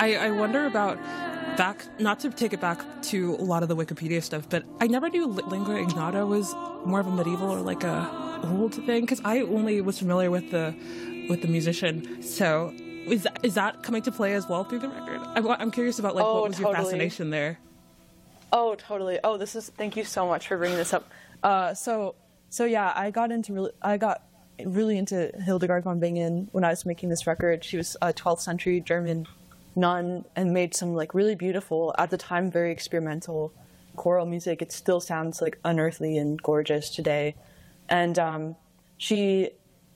I wonder about back, not to take it back to a lot of the Wikipedia stuff, but I never knew lingua ignota was more of a medieval or like a old thing, because I only was familiar with the musician. So is that coming to play as well through the record? I'm curious about like what was your fascination there? Oh, totally. Oh, thank you so much for bringing this up. So yeah, I got really into Hildegard von Bingen when I was making this record. She was a 12th century German nun and made some like really beautiful, at the time very experimental choral music. It still sounds like unearthly and gorgeous today. And she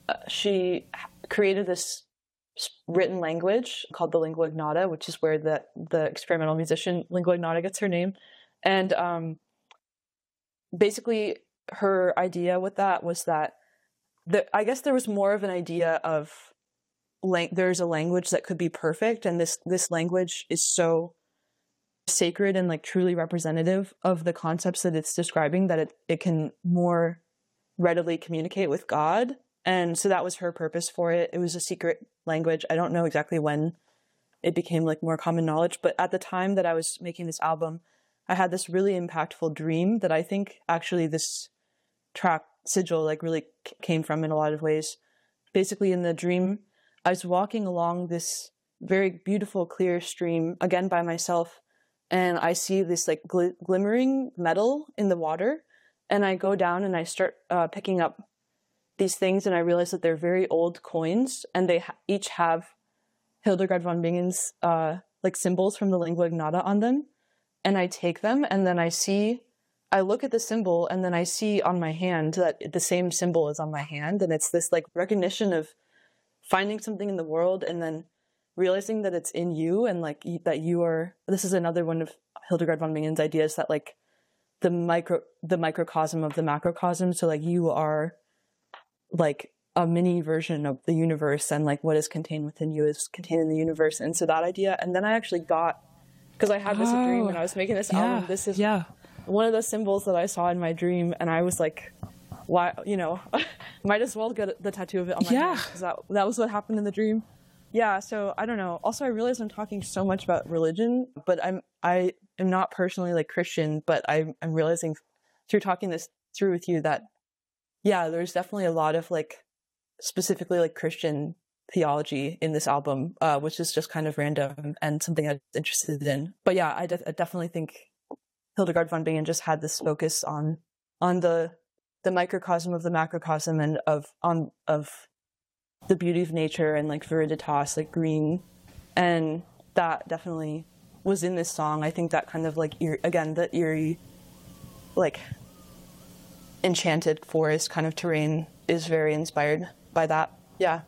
created this written language called the lingua ignota, which is where the experimental musician lingua ignota gets her name. And basically her idea with that was that I guess there was more of an idea of there's a language that could be perfect, and this language is so sacred and like truly representative of the concepts that it's describing that it can more readily communicate with God. And so that was her purpose for it. It was a secret language. I don't know exactly when it became like more common knowledge, but at the time that I was making this album, I had this really impactful dream that I think actually this track Sigil like really came from in a lot of ways. Basically in the dream, I was walking along this very beautiful, clear stream, again by myself, and I see this like glimmering metal in the water, and I go down and I start picking up these things, and I realize that they're very old coins, and they each have Hildegard von Bingen's like symbols from the lingua ignota on them, and I take them, and then I look at the symbol, and then I see on my hand that the same symbol is on my hand, and it's this like recognition of finding something in the world and then realizing that it's in you, and like that you are. This is another one of Hildegard von Bingen's ideas, that like the microcosm of the macrocosm. So like you are like a mini version of the universe, and like what is contained within you is contained in the universe. And so that idea, and then I actually got, because I had this dream when I was making this album. This is one of the symbols that I saw in my dream, and I was like, why, might as well get the tattoo of it on my hand, because that was what happened in the dream. Yeah, so I don't know. Also, I realize I'm talking so much about religion, but I am not personally like Christian, but I'm realizing through talking this through with you that, yeah, there's definitely a lot of like specifically like Christian theology in this album, which is just kind of random and something I was interested in. But yeah, I definitely think Hildegard von Bingen just had this focus on the microcosm of the macrocosm, and of the beauty of nature, and like viriditas, like green, and that definitely was in this song. I think that kind of like the eerie, like enchanted forest kind of terrain is very inspired by that. Yeah.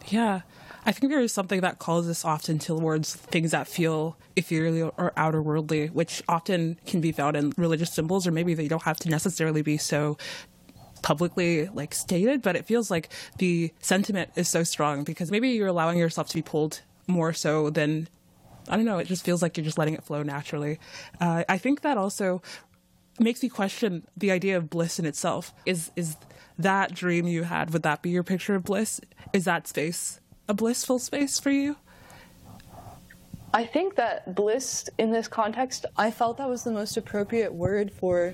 I think there is something that calls us often towards things that feel ethereal or outer worldly, which often can be found in religious symbols, or maybe they don't have to necessarily be so publicly like stated, but it feels like the sentiment is so strong because maybe you're allowing yourself to be pulled more so than, I don't know, it just feels like you're just letting it flow naturally. I think that also makes me question the idea of bliss in itself. Is that dream you had, would that be your picture of bliss? Is that space a blissful space for you? I think that bliss in this context, I felt that was the most appropriate word for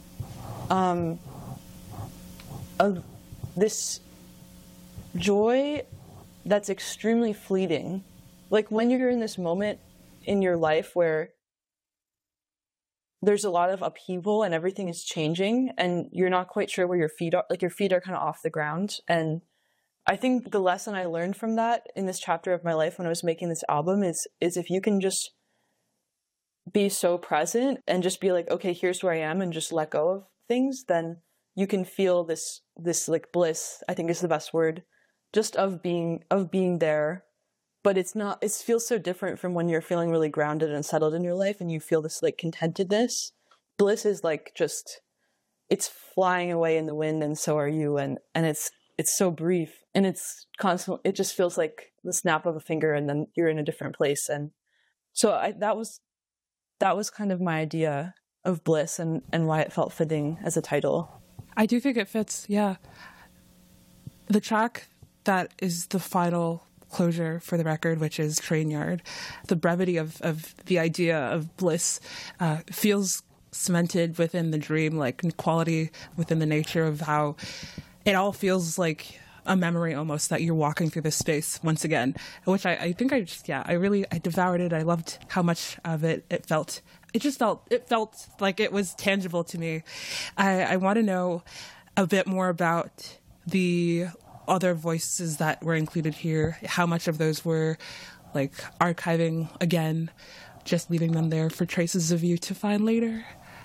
this joy that's extremely fleeting. Like when you're in this moment in your life where there's a lot of upheaval and everything is changing and you're not quite sure where your feet are, like your feet are kind of off the ground. And I think the lesson I learned from that in this chapter of my life when I was making this album is if you can just be so present and just be like, okay, here's where I am, and just let go of things, then you can feel this like bliss, I think is the best word, just of being there. But it feels so different from when you're feeling really grounded and settled in your life and you feel this like contentedness. Bliss is like just, it's flying away in the wind, and so are you, and it's so brief, and it's constant. It just feels like the snap of a finger, and then you're in a different place. And so that was kind of my idea of bliss, and why it felt fitting as a title. I do think it fits, yeah. The track that is the final closure for the record, which is Train Yard. The brevity of the idea of bliss feels cemented within the dream, like quality within the nature of how it all feels like a memory almost, that you're walking through this space once again, which I think I devoured it. I loved how much of it felt. It felt like it was tangible to me. I want to know a bit more about the other voices that were included here, how much of those were like archiving again, just leaving them there for traces of you to find later.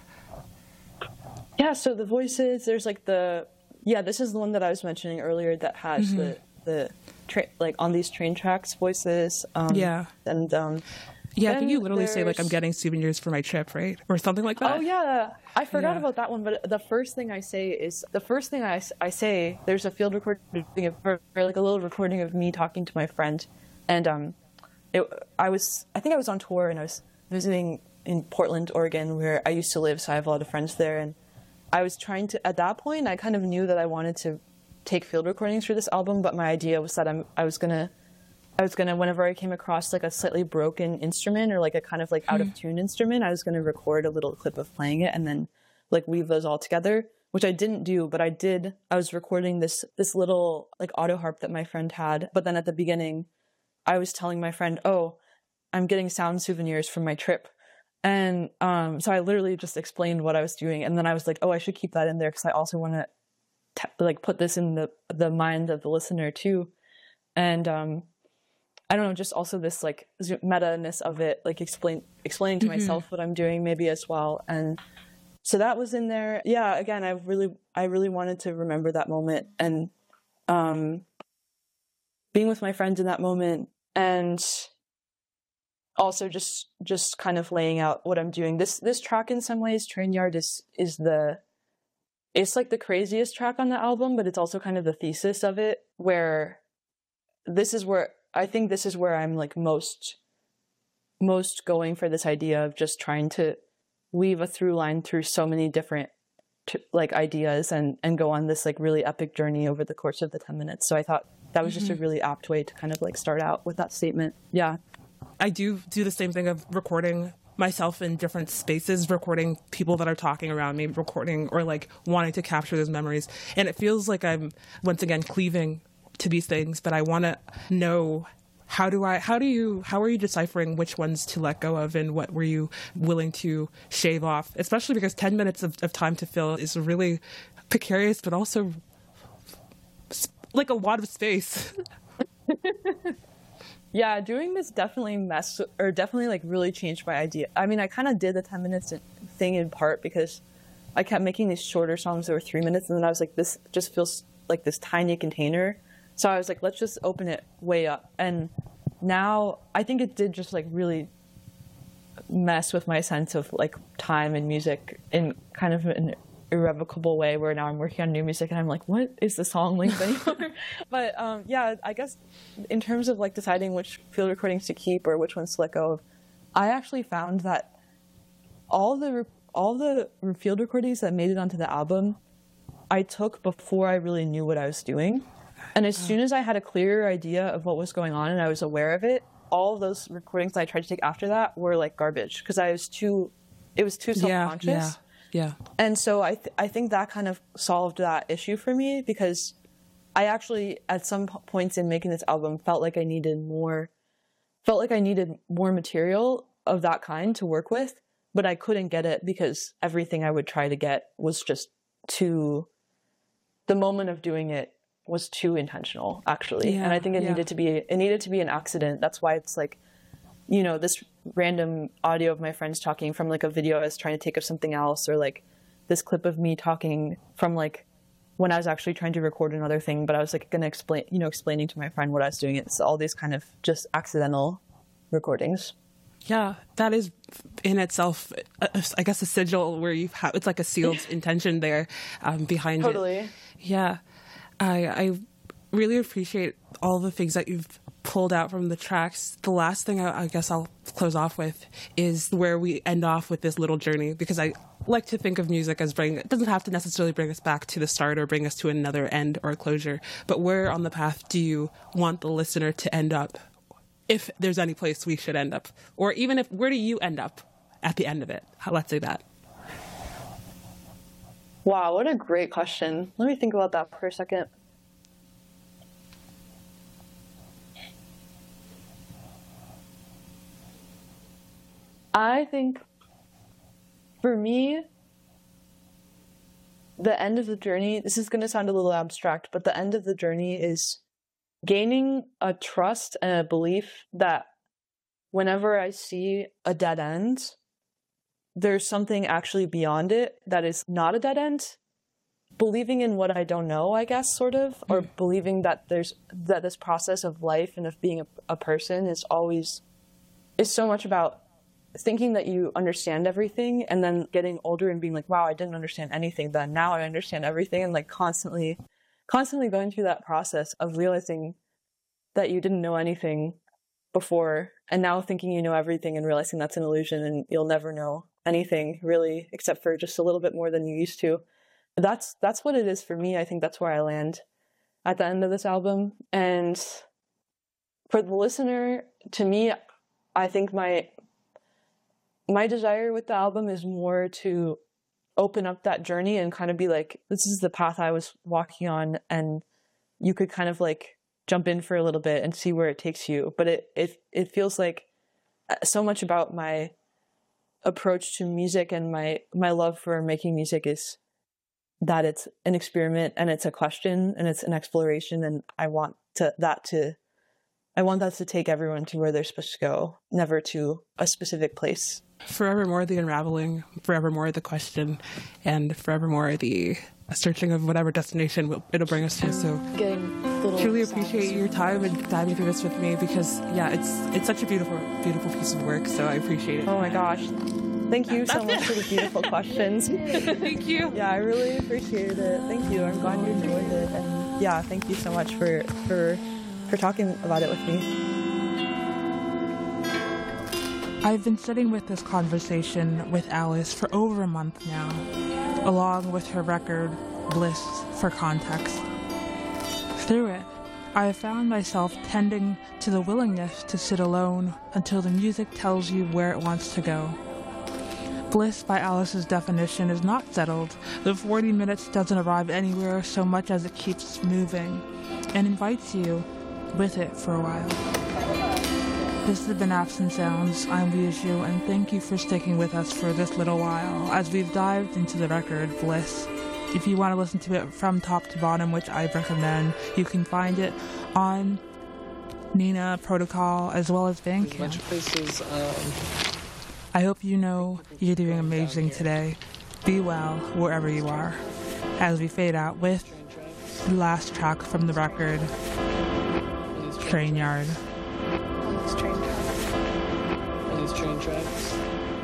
Yeah, so the voices, there's like this is the one that I was mentioning earlier that has like on these train tracks voices. I think you literally say like, I'm getting souvenirs for my trip, right? Or something like that. Oh yeah, I forgot about that one. But the first thing I say, there's a field recording or like a little recording of me talking to my friend, and I think I was on tour and I was visiting in Portland, Oregon, where I used to live. So I have a lot of friends there, and I was trying to, at that point, I kind of knew that I wanted to take field recordings for this album, but my idea was that I was gonna, whenever I came across like a slightly broken instrument or like a kind of like out of tune instrument, I was gonna record a little clip of playing it and then like weave those all together, which I didn't do, but I was recording this little like auto harp that my friend had. But then at the beginning, I was telling my friend, oh, I'm getting sound souvenirs from my trip. And so I literally just explained what I was doing, and then I was like, "Oh, I should keep that in there because I also want to like put this in the mind of the listener too." And I don't know, just also this like meta-ness of it, like explaining to myself what I'm doing maybe as well. And so that was in there. Yeah, again, I really wanted to remember that moment and being with my friends in that moment, and also just kind of laying out what I'm doing. This track in some ways, Train Yard, it's like the craziest track on the album, but it's also kind of the thesis of it, where I think this is where I'm like most going for this idea of just trying to weave a through line through so many different like ideas and go on this like really epic journey over the course of the 10 minutes. So I thought that was just a really apt way to kind of like start out with that statement. Yeah. I do the same thing of recording myself in different spaces, recording people that are talking around me, recording or like wanting to capture those memories. And it feels like I'm once again cleaving to these things, but I want to know how are you deciphering which ones to let go of and what were you willing to shave off, especially because 10 minutes of time to fill is really precarious, but also like a lot of space. Yeah, doing this definitely like really changed my idea. I mean, I kind of did the 10 minutes thing in part because I kept making these shorter songs that were 3 minutes, and then I was like, this just feels like this tiny container. So I was like, let's just open it way up. And now I think it did just like really mess with my sense of like time and music in kind of an irrevocable way, where now I'm working on new music and I'm like, what is the song length anymore? But yeah, I guess in terms of like deciding which field recordings to keep or which ones to let go of, I actually found that all the field recordings that made it onto the album I took before I really knew what I was doing. And as soon as I had a clearer idea of what was going on and I was aware of it, all of those recordings that I tried to take after that were like garbage because it was too self-conscious. Yeah. And so I think that kind of solved that issue for me, because I actually, at some points in making this album, felt like I needed more material of that kind to work with, but I couldn't get it because everything I would try to get was just the moment of doing it was too intentional, actually. Yeah, and I think it needed to be an accident. That's why it's like, you know, this random audio of my friends talking from like a video I was trying to take of something else, or like this clip of me talking from like when I was actually trying to record another thing, but I was like going to explaining to my friend what I was doing. It's all these kind of just accidental recordings. Yeah, that is in itself, I guess, a sigil where it's like a sealed intention there behind totally. It. Yeah. I really appreciate all the things that you've pulled out from the tracks. The last thing I guess I'll close off with is where we end off with this little journey, because like to think of music as it doesn't have to necessarily bring us back to the start or bring us to another end or closure, but where on the path do you want the listener to end up, if there's any place we should end up? Or even where do you end up at the end of it? Let's say that. Wow, what a great question. Let me think about that for a second. I think for me, the end of the journey, this is going to sound a little abstract, but the end of the journey is gaining a trust and a belief that whenever I see a dead end, there's something actually beyond it that is not a dead end. Believing in what I don't know, I guess, sort of, or believing that this process of life and of being a person is so much about thinking that you understand everything and then getting older and being like, wow, I didn't understand anything then. Now I understand everything, and like constantly going through that process of realizing that you didn't know anything before, and now thinking you know everything and realizing that's an illusion and you'll never know anything really except for just a little bit more than you used to. That's what it is for me. I think that's where I land at the end of this album. And for the listener, to me, I think my desire with the album is more to open up that journey and kind of be like, this is the path I was walking on, and you could kind of like jump in for a little bit and see where it takes you. But it feels like so much about my approach to music and my love for making music is that it's an experiment and it's a question and it's an exploration, and I want that to take everyone to where they're supposed to go, never to a specific place. Forevermore the unraveling, forevermore the question, and forevermore the searching of whatever destination it'll bring us to. So truly appreciate your time and diving through this with me, because it's such a beautiful piece of work, so I appreciate it. Oh my gosh. Thank you so much for the beautiful questions. Thank you. Yeah, I really appreciated it. Thank you. I'm glad you enjoyed it. And yeah, thank you so much for talking about it with me. I've been sitting with this conversation with Alice for over a month now, along with her record, Bliss, for context. Through it, I have found myself tending to the willingness to sit alone until the music tells you where it wants to go. Bliss, by Alice's definition, is not settled. The 40 minutes doesn't arrive anywhere so much as it keeps moving, and invites you with it for a while. This has been Absent Sounds. I'm Liu, and thank you for sticking with us for this little while as we've dived into the record, Bliss. If you want to listen to it from top to bottom, which I recommend, you can find it on Nina, Protocol, as well as Bandcamp. I hope you know you're doing amazing today. Be well wherever you are. As we fade out with the last track from the record, Train Yard. Train tracks.